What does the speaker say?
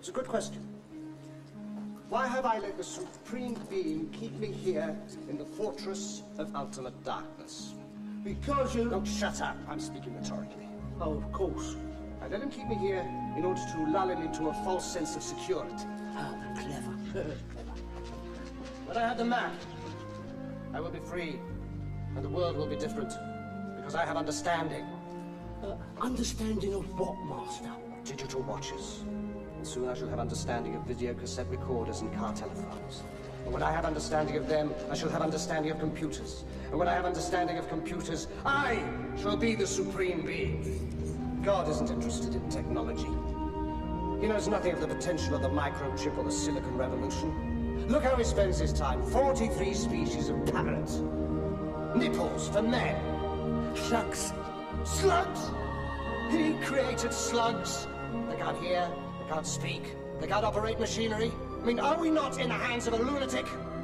It's a good question. Why have I let the Supreme Being keep me here in the fortress of ultimate darkness? Because you... Don't shut up. I'm speaking rhetorically. Oh, of course. I let him keep me here in order to lull him into a false sense of security. How clever. When I have the map, I will be free, and the world will be different, because I have understanding. Understanding of what, Master? Digital watches. And soon I shall have understanding of video cassette recorders and car telephones. And when I have understanding of them, I shall have understanding of computers. And when I have understanding of computers, I shall be the Supreme Being. God isn't interested in technology. He knows nothing of the potential of the microchip or the Silicon Revolution. Look how he spends his time. 43 species of parrots. Nipples for men. Slugs. Slugs! He created slugs. They can't hear, they can't speak, they can't operate machinery. I mean, are we not in the hands of a lunatic?